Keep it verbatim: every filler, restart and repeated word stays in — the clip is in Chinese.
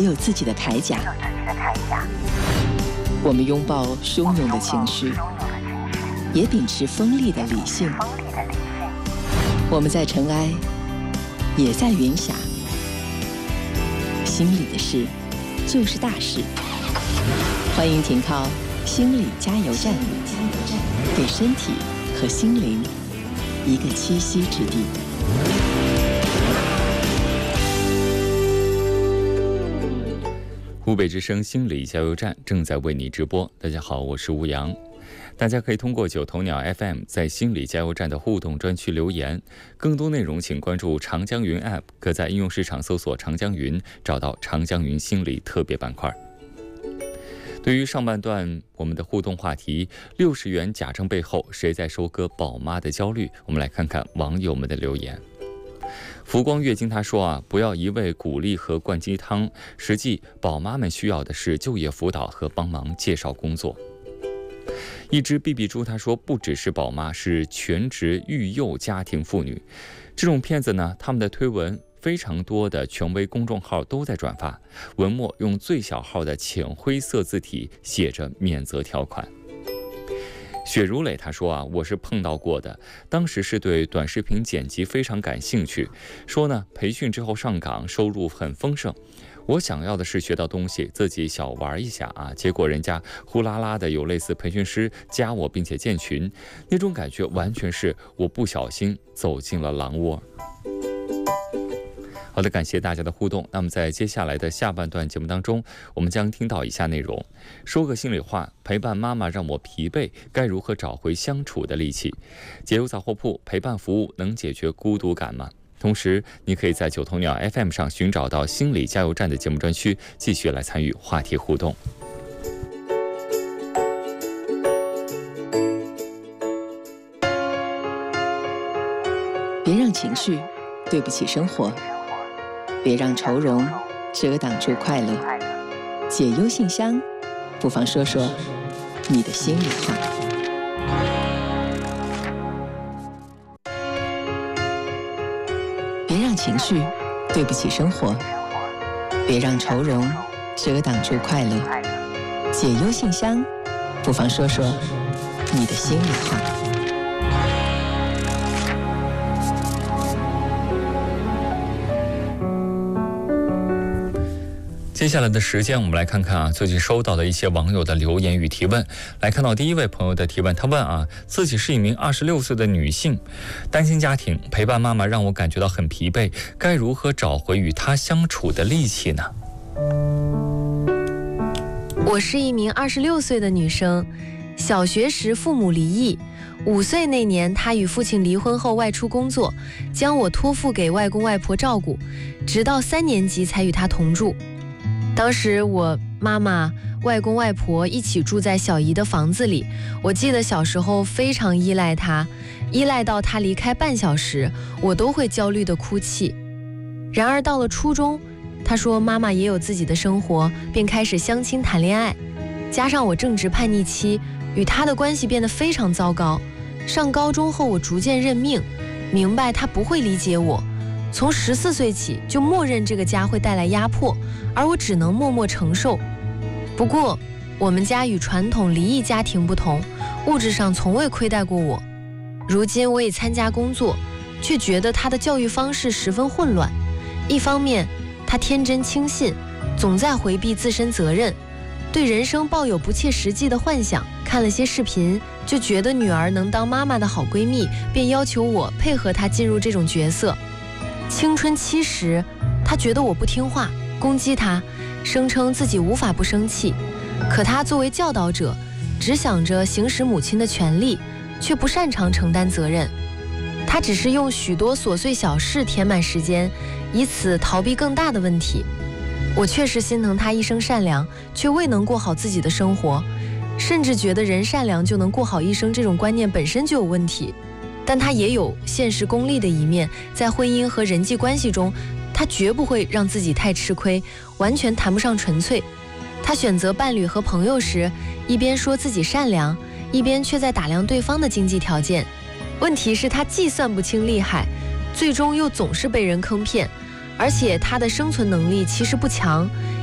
有自己的铠甲。我们拥抱汹涌的情绪，也秉持锋利的理性。我们在尘埃，也在云霞。心里的事，就是大事。欢迎停靠心理加油站，给身体和心灵一个栖息之地。 湖北之声心理加油站正在为你直播。大家好，我是吴阳。大家可以通过九头鸟 F M 在心理加油站的互动专区留言，更多内容请关注长江云 App， 可在应用市场搜索长江云，找到长江云心理特别板块。对于上半段我们的互动话题，六十元假证背后谁在收割宝妈的焦虑，我们来看看网友们的留言。浮光月经他说啊，不要一味鼓励和灌鸡汤，实际宝妈们需要的是就业辅导和帮忙介绍工作。一只 B B 猪他说，不只是宝妈，是全职育幼家庭妇女。这种骗子呢，他们的推文非常多的权威公众号都在转发，文末用最小号的浅灰色字体写着免责条款。雪如磊他说啊，我是碰到过的，当时是对短视频剪辑非常感兴趣，说呢培训之后上岗收入很丰盛，我想要的是学到东西，自己小玩一下啊，结果人家呼啦啦的有类似培训师加我并且建群，那种感觉完全是我不小心走进了狼窝。好的，感谢大家的互动。那么在接下来的下半段节目当中，我们将听到以下内容：说个心里话，陪伴妈妈让我疲惫，该如何找回相处的力气？解忧杂货铺陪伴服务能解决孤独感吗？同时，你可以在九头鸟 F M 上寻找到心理加油站的节目专区，继续来参与话题互动。 别让情绪对不起生活，别让愁容遮挡住快乐。解忧信箱，不妨说说你的心里话。别让情绪对不起生活，别让愁容遮挡住快乐。解忧信箱，不妨说说你的心里话。 接下来的时间，我们来看看啊，最近收到的一些网友的留言与提问。来看到第一位朋友的提问，他问啊，自己是一名二十六岁的女性，单亲家庭，陪伴妈妈让我感觉到很疲惫，该如何找回与她相处的力气呢？ 我是一名二十六岁的女生，小学时父母离异，五岁那年，她与父亲离婚后外出工作，将我托付给外公外婆照顾，直到三年级才与她同住。当时我妈妈、外公外婆一起住在小姨的房子里，我记得小时候非常依赖她，依赖到她离开半小时，我都会焦虑地哭泣。然而到了初中，她说妈妈也有自己的生活，便开始相亲谈恋爱，加上我正值叛逆期，与她的关系变得非常糟糕。上高中后，我逐渐认命，明白她不会理解我。从十四岁起就默认这个家会带来压迫，而我只能默默承受。不过我们家与传统离异家庭不同，物质上从未亏待过我。如今我已参加工作，却觉得他的教育方式十分混乱。一方面他天真轻信，总在回避自身责任，对人生抱有不切实际的幻想，看了些视频就觉得女儿能当妈妈的好闺蜜，便要求我配合她进入这种角色。青春期时，他觉得我不听话，攻击他，声称自己无法不生气。可他作为教导者，只想着行使母亲的权利，却不擅长承担责任。他只是用许多琐碎小事填满时间，以此逃避更大的问题。我确实心疼他一生善良，却未能过好自己的生活，甚至觉得人善良就能过好一生，这种观念本身就有问题。但他也有现实功利的一面，在婚姻和人际关系中，他绝不会让自己太吃亏，完全谈不上纯粹。他选择伴侣和朋友时，一边说自己善良，一边却在打量对方的经济条件。问题是他既算不清利害，最终又总是被人坑骗，而且他的生存能力其实不强，